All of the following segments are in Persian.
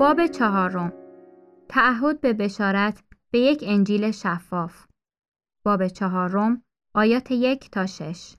باب 4. تعهد به بشارت به یک انجیل شفاف. باب 4 آیات 1 تا 6.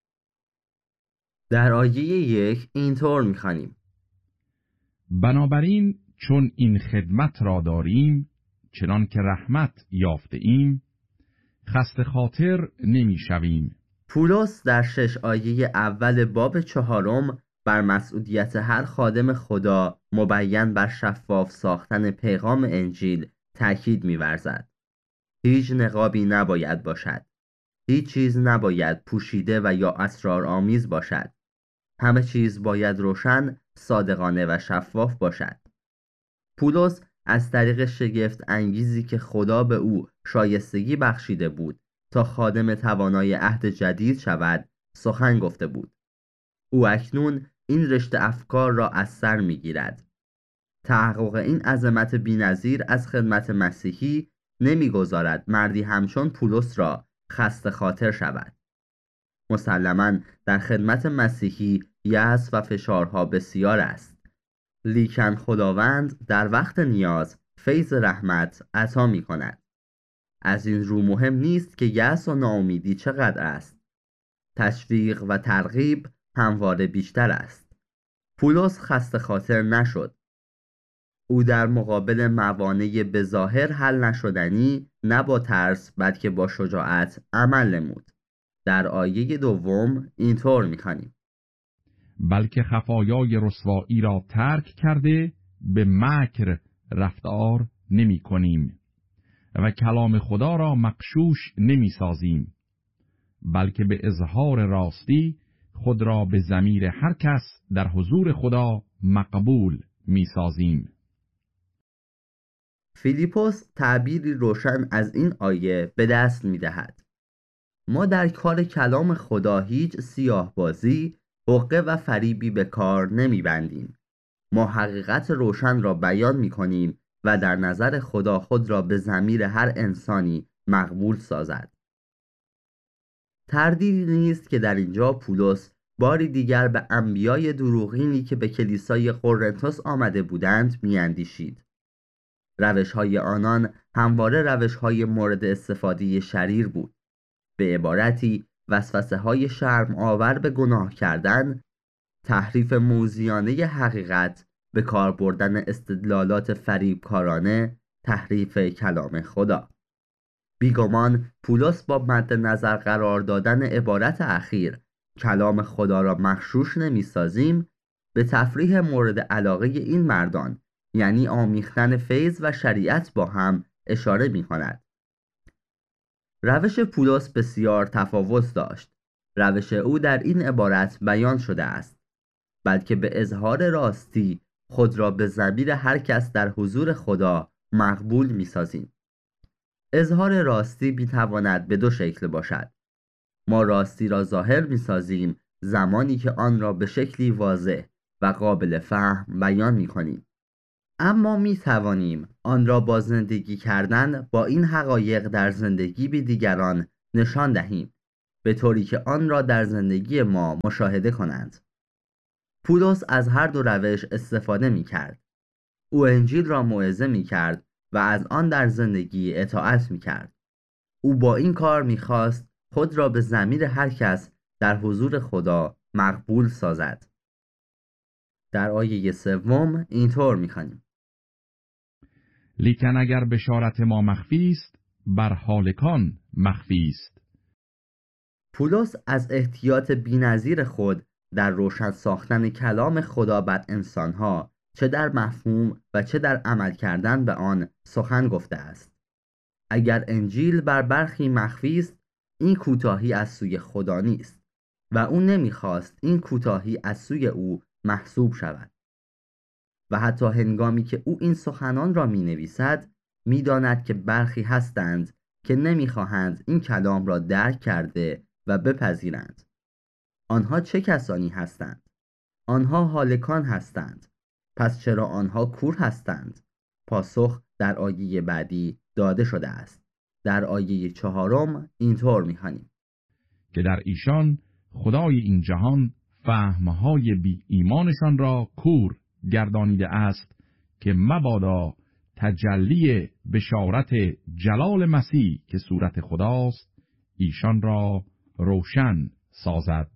در آیه 1 اینطور می‌خوانیم: بنابراین چون این خدمت را داریم، چنان که رحمت یافته ایم، خسته خاطر نمی شویم. پولس در 6 آیه اول باب 4 بر مسئولیت هر خادم خدا مبین بر شفاف ساختن پیغام انجیل تاکید می‌ورزد. هیچ نقابی نباید باشد. هیچ چیز نباید پوشیده و یا اسرارآمیز باشد. همه چیز باید روشن، صادقانه و شفاف باشد. پولس از طریق شگفت انگیزی که خدا به او شایستگی بخشیده بود تا خادم توانای عهد جدید شود سخن گفته بود. او اکنون این رشته افکار را از سر می‌گیرد. تحقق این عظمت بی‌نظیر از خدمت مسیحی نمی‌گذارد مردی همچون پولس را خسته خاطر شود. مسلماً در خدمت مسیحی یأس و فشارها بسیار است، لیکن خداوند در وقت نیاز فیض رحمت عطا می‌کند. از این رو مهم نیست که یأس و ناامیدی چقدر است. تشویق و ترغیب همواره بیشتر است. پولس خسته خاطر نشد. او در مقابل موانع بظاهر حل نشدنی نه با ترس بلکه با شجاعت عمل نمود. در آیه 2 اینطور می‌خوانیم: بلکه خفایای رسوایی را ترک کرده به مکر رفتار نمی کنیم و کلام خدا را مغشوش نمی سازیم، بلکه به اظهار راستی خود را به ضمیر هر کس در حضور خدا مقبول می سازیم. فیلیپوس تعبیری روشن از این آیه به دست می دهد. ما در کار کلام خدا هیچ سیاه‌بازی، حقه و فریبی به کار نمی بندیم. ما حقیقت روشن را بیان می کنیم و در نظر خدا خود را به ضمیر هر انسانی مقبول سازد. تردیدی نیست که در اینجا پولس باری دیگر به انبیای دروغینی که به کلیسای قرنتس آمده بودند میاندیشید. روش‌های آنان همواره روش‌های مورد استفاده شریر بود. به عبارتی وسوسه‌های شرم آور به گناه کردن، تحریف موذیانه حقیقت، به کار بردن استدلالات فریبکارانه، تحریف کلام خدا. بیگمان پولس با مد نظر قرار دادن عبارت اخیر کلام خدا را مغشوش نمی سازیم به تفریح مورد علاقه این مردان، یعنی آمیختن فیض و شریعت با هم اشاره می کند. روش پولس بسیار تفاوت داشت. روش او در این عبارت بیان شده است، بلکه به اظهار راستی خود را به ضمیر هر کس در حضور خدا مقبول می سازیم. اظهار راستی میتواند به دو شکل باشد. ما راستی را ظاهر میسازیم زمانی که آن را به شکلی واضح و قابل فهم بیان میکنیم. اما میتوانیم آن را با زندگی کردن با این حقایق در زندگی به دیگران نشان دهیم، به طوری که آن را در زندگی ما مشاهده کنند. پولس از هر دو روش استفاده میکرد. او انجیل را موعظه میکرد و از آن در زندگی اطاعت میکرد. او با این کار میخواست خود را به ضمیر هر کس در حضور خدا مقبول سازد. در آیه 3 اینطور میخوانیم: لیکن اگر بشارت ما مخفی است، بر هالکان مخفی است. پولس از احتیاط بی‌نظیر خود در روشن ساختن کلام خدا بر انسانها چه در مفهوم و چه در عمل کردن به آن سخن گفته است. اگر انجیل بر برخی مخفی است، این کوتاهی از سوی خدا نیست و او نمیخواست این کوتاهی از سوی او محسوب شود. و حتی هنگامی که او این سخنان را می نویسد، می داند که برخی هستند که نمیخواهند این کلام را درک کرده و بپذیرند. آنها چه کسانی هستند؟ آنها هالکان هستند. پس چرا آنها کور هستند؟ پاسخ در آیه بعدی داده شده است. در آیه 4 اینطور می‌خوانیم: که در ایشان خدای این جهان فهمهای بی ایمانشان را کور گردانیده است که مبادا تجلی بشارت جلال مسیح که صورت خداست ایشان را روشن سازد.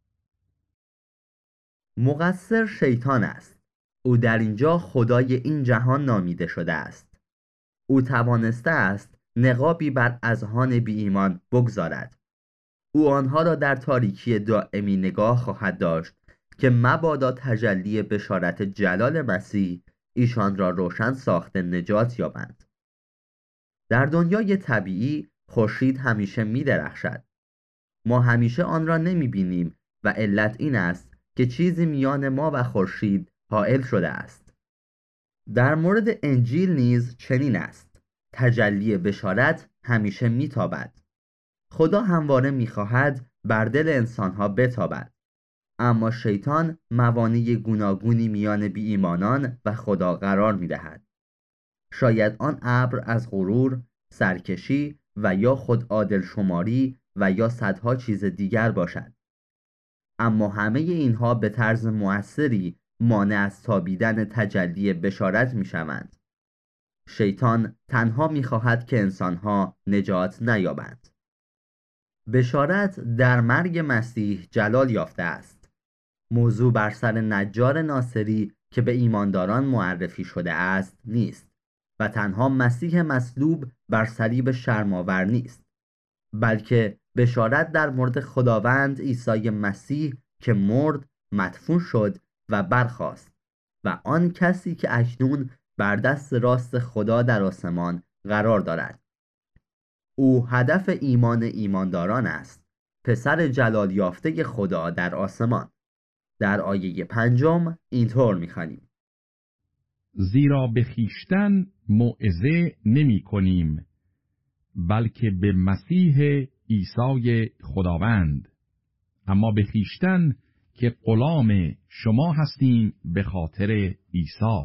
مقصر شیطان است. او در اینجا خدای این جهان نامیده شده است. او توانسته است نقابی بر اذهان بی ایمان بگذارد. او آنها را در تاریکی دائمی نگاه خواهد داشت که مبادا تجلی بشارت جلال مسیح ایشان را روشن ساخته نجات یابند. در دنیای طبیعی خورشید همیشه می درخشد. ما همیشه آن را نمی بینیم و علت این است که چیزی میان ما و خورشید حائل شده است. در مورد انجیل نیز چنین است. تجلی بشارت همیشه میتابد. خدا همواره میخواهد بر دل انسانها بتابد، اما شیطان موانع گوناگونی میان بی ایمانان و خدا قرار میدهد. شاید آن ابر از غرور، سرکشی و یا خود عادل شماری و یا صدها چیز دیگر باشد. اما همه اینها به طرز مؤثری مانع از تابیدن تجلی بشارت می شوند. شیطان تنها می خواهد که انسانها نجات نیابند. بشارت در مرگ مسیح جلال یافته است. موضوع بر سر نجار ناصری که به ایمانداران معرفی شده است نیست و تنها مسیح مصلوب بر صلیب شرم‌آور نیست، بلکه بشارت در مورد خداوند عیسی مسیح که مرد، مدفون شد و برخاست و آن کسی که اکنون بر دست راست خدا در آسمان قرار دارد. او هدف ایمان ایمانداران است، پسر جلال یافته خدا در آسمان. در آیه 5 اینطور می‌خوانیم: زیرا به خویشتن موعظه نمی کنیم، بلکه به مسیح عیسی خداوند، اما به خویشتن که غلام شما هستیم به خاطر عیسی.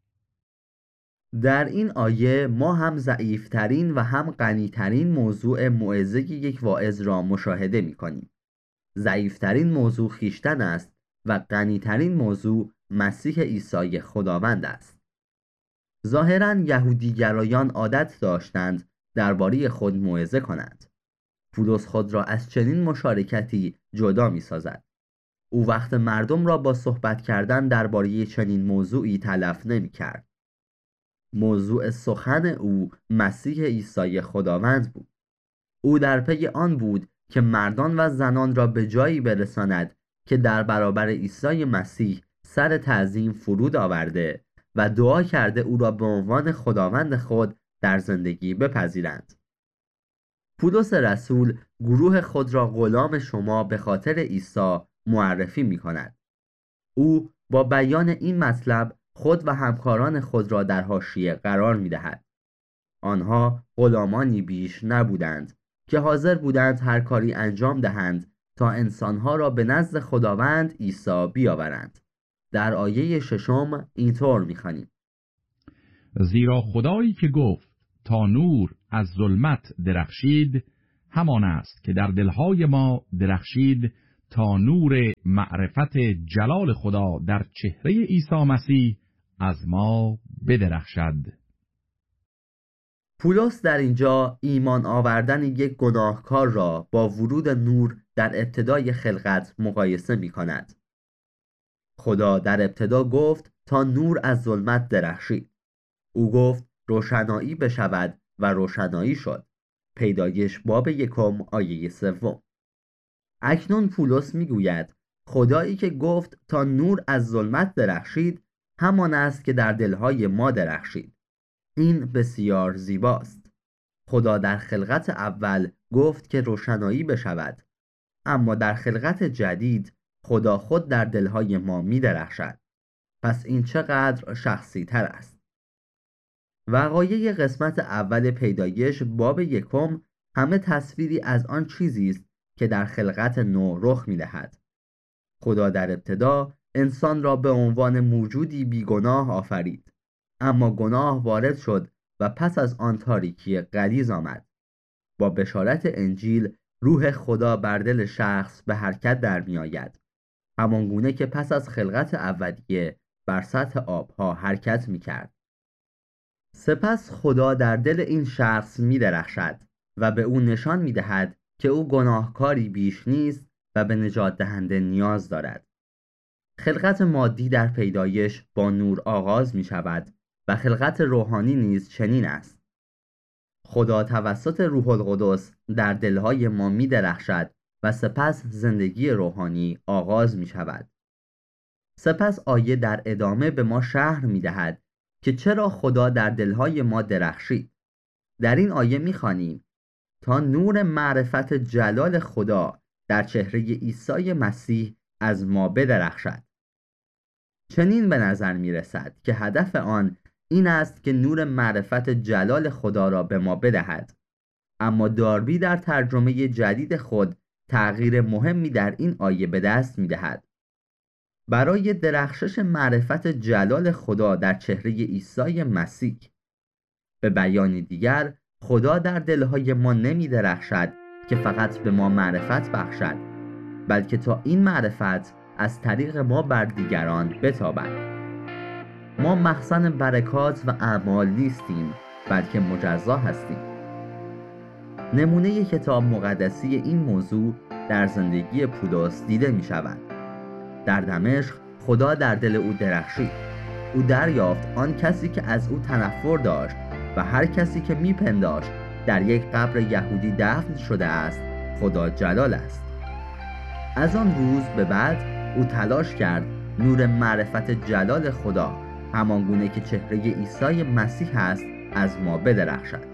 در این آیه ما هم ضعیفترین و هم غنیترین موضوع موعظه یک واعظ را مشاهده می کنیم. ضعیفترین موضوع خویشتن است و غنیترین موضوع مسیح عیسی خداوند است. ظاهراً یهودیگرایان عادت داشتند درباره خود موعظه کنند. پولس خود را از چنین مشارکتی جدا می سازد. او وقت مردم را با صحبت کردن درباره چنین موضوعی تلف نمی کرد. موضوع سخن او مسیح عیسی خداوند بود. او در پی آن بود که مردان و زنان را به جایی برساند که در برابر عیسی مسیح سر تعظیم فرود آورده و دعا کرده او را به عنوان خداوند خود در زندگی بپذیرند. پولس رسول گروه خود را غلام شما به خاطر عیسی معرفی می کند. او با بیان این مطلب خود و همکاران خود را در حاشیه قرار می دهد. آنها غلامانی بیش نبودند که حاضر بودند هر کاری انجام دهند تا انسانها را به نزد خداوند عیسی بیاورند. در آیه 6 اینطور می خوانیم: زیرا خدایی که گفت تا نور از ظلمت درخشید، همان است که در دلهای ما درخشید تا نور معرفت جلال خدا در چهره عیسی مسیح از ما بدرخشد. پولس در اینجا ایمان آوردن یک گناهکار را با ورود نور در ابتدای خلقت مقایسه می کند. خدا در ابتدا گفت تا نور از ظلمت درخشید. او گفت روشنایی بشود و روشنایی شد. پیدایش باب 1 آیه 3. اکنون پولس میگوید خدایی که گفت تا نور از ظلمت درخشید همان است که در دلهای ما درخشید. این بسیار زیباست. خدا در خلقت اول گفت که روشنایی بشود، اما در خلقت جدید خدا خود در دلهای ما می درخشد. پس این چقدر شخصی تر است. وقایع قسمت اول پیدایش باب 1 همه تصویری از آن چیزی است که در خلقت نو رخ می دهد. خدا در ابتدا انسان را به عنوان موجودی بیگناه آفرید، اما گناه وارد شد و پس از آن تاریکی غلیظ آمد. با بشارت انجیل روح خدا بر دل شخص به حرکت در می آید، همان گونه که پس از خلقت اولیه بر سطح آبها حرکت می‌کرد. سپس خدا در دل این شخص می‌درخشد و به او نشان می‌دهد که او گناهکاری بیش نیست و به نجات دهنده نیاز دارد. خلقت مادی در پیدایش با نور آغاز می‌شود و خلقت روحانی نیز چنین است. خدا توسط روح القدس در دلهای ما می‌درخشد و سپس زندگی روحانی آغاز می‌شود. سپس آیه در ادامه به ما شرح می‌دهد که چرا خدا در دلهای ما درخشید. در این آیه می‌خوانیم تا نور معرفت جلال خدا در چهره عیسی مسیح از ما بدرخشد. چنین به نظر می‌رسد که هدف آن این است که نور معرفت جلال خدا را به ما بدهد. اما داربی در ترجمه جدید خود تغییر مهمی در این آیه به دست می‌دهد. برای درخشش معرفت جلال خدا در چهره عیسی مسیح. به بیان دیگر خدا در دلهای ما نمی درخشد که فقط به ما معرفت بخشد، بلکه تا این معرفت از طریق ما بر دیگران بتابد. ما مخزن برکات و اعمال نیستیم، بلکه مجزا هستیم. نمونه کتاب مقدسی این موضوع در زندگی پولس دیده می شود. در دمشق خدا در دل او درخشید. او دریافت آن کسی که از او تنفر داشت و هر کسی که میپنداشت در یک قبر یهودی دفن شده است خدا جلال است. از آن روز به بعد او تلاش کرد نور معرفت جلال خدا همانگونه که چهره عیسی مسیح است از ما بدرخشد.